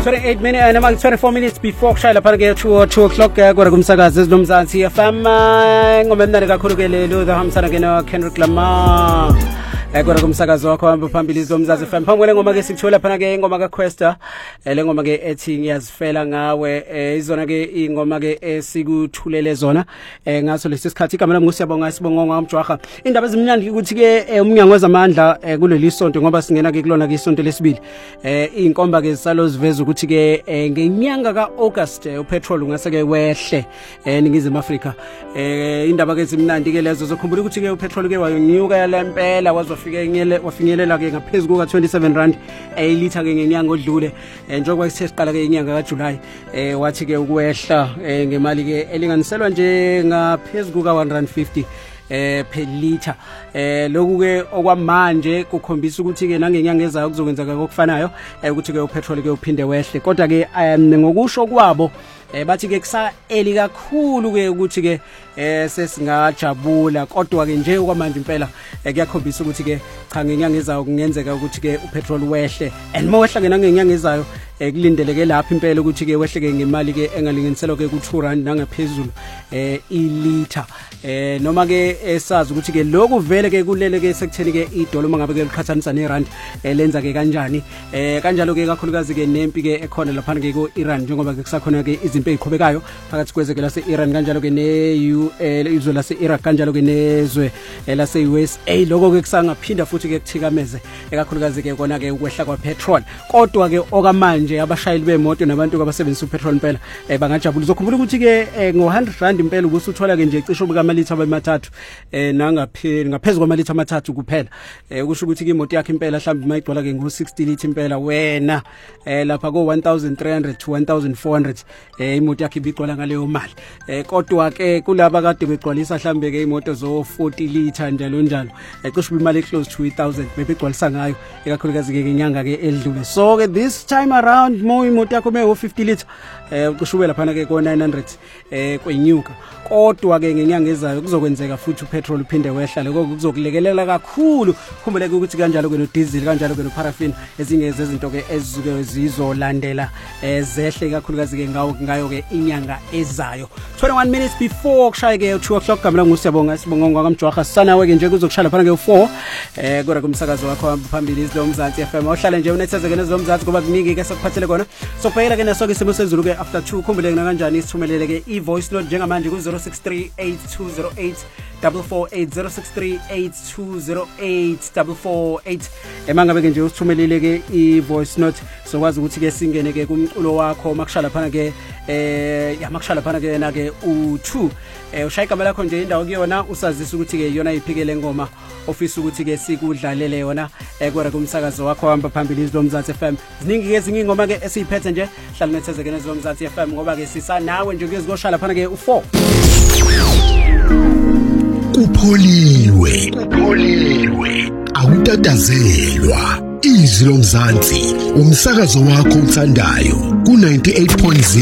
28 minutes and about 24 minutes before kushayela phana ke 2 o'clock kodwa kumsakazi ezinomzansi FM ngoma emnandi kakhulu ke lelo hambisana ke no Kendrick Lamar kodwa kumsakazi wakho hamba phambili zomzansi FM phambili ngoma ke sikuthola phana ke ingoma ka Questa le ngoma ke ethi ngiyazifela ngawe izona ke ingoma ke esikuthulele zona ngaso lesi sikhathi igama lami ngusiyabonga sibonga ngamjwaha indaba ezimnyandi ukuthi ke umnyango wezamandla kuleli sonto ngoba singena ke kulona ke isonto lesibili inkomba ke salo ziveza ukuthi ke ngenyanga kaAugust upetrol ungase ke wehle eNingizimu Afrika indaba ke ezimnandi ke lezo zokhumbula ukuthi ke upetrol ke wanyuka lempela wafinyelela ke ngaphezulu ka 27 rand litha ke ngenyanga odlule njengoba sesiqala ke inyanga kaJuly wathi ke ukwehla ngemali ke elinganiselwa nje ngaphezulu ka 150 per liter lokhu ke okwamanje kukhombisa ukuthi ke nangenyanga ezayo kuzokwenzeka okufanayo ukuthi ke upetrol ke uphinde wehle kodwa ke ngokusho kwabo bathi ke kusa eli kakhulu ke ukuthi ke sesingajabula kodwa ke nje okwamanje impela kuyakhombisa ukuthi ke cha ngenyanga ezayo kungenzeka ukuthi ke upetrol wehle and mawehla ke nangenyanga ezayo kulindeleke lapha impela ukuthi ke wehle ke ngemali ke engalinganiselwa ke ku2 rand nangaphezulu ilitha noma ke esazi ukuthi ke lokhu vele ke kulele ke sekutheni ke idola uma ngabe ke liqhathanisa nerand lenza ke kanjani kanjalo ke kakhulukazi ke nempi ke ekhona lapha ke ku Iran njengoba ke kusakhona ke izinto eziqhubekayo phakathi kwezwe ke lase Iran kanjalo ke izwe lase Iraq kanjalo ke nezwe lase USA lokho ke kusangaphinda futhi ke kuthikameze kakhulukazi ke kona ke ukwehla kwa petrol kodwa ke okamanje abashayeli bemoto nabantu abasebenzisa upetrol impela bangajabula uzokhumbula ukuthi ke ngo100 rand impela ubusuthola ke nje cishe ubukama-litha amathathu ngaphezulu kwama-litha amathathu kuphela kusho ukuthi ke imoto yakhe impela mhlawumbe mayigcwala ke ngo60 litha impela wena lapha ko 1300 to 1400 imoto yakhe ibigcwala ngaleyo mali kodwa ke kulaba kade begcwalisa mhlawumbe ke imoto zo40 litha njalo njalo cishe imali close to 1000 bebegcwalisa ngayo ekakhulukazi ke inyanga ke edlule so ke this time around mo imoto yakho me50 litha kushubela phana ke ko 900 kwenyuka kodwa ke ngenyanga ezayo kuzokwenzeka futhi upetrol uphinde wehla lokho kuzokulekelela kakhulu khumbuleke ukuthi kanjalo ke no diesel kanjalo ke no paraffin ezinye zezinto ke ezizuke zizolandela zehle kakhulukazi ke ngayo ke inyanga ezayo 21 minutes before kushaya ke 2 o'clock kamla ngusiyabonga sibonga ngamjwaha sanawe ke nje kuzokushaya phana ke u4 kodwa kumsakazo wakho phambili izomzansi FM awuhlale nje unethezeke nezomzansi ngoba kuningi ke sekuphathele kona sokubhekela ke naso ke isimo sezulu ke after 2 khumbuleke na kanjani isithumelele ke i-voice note njengamanje ku 0638208448 0638208448 emangabe ke nje usithumelele ke i-voice note sokwazi ukuthi ke singene ke kumculo wakho makushala phana ke makushala phana ke na ke u2 ushaya igama lakho nje indawo kuyona usazisa ukuthi ke yona iphikele ngoma ofisa ukuthi ke sikudlalele yona kodwa kumsakazo wakho hamba phambili izomzansi FM ziningi ke ezinye ingoma ke esiyiphethe nje hlala nethezeke nezomzansi FM ngoba ke sisa nawe nje kuyezikoshala phana ke u4 Upholiwe awutatazelwa izwi lomzansi umsakazo wakho uthandayo ku 98.0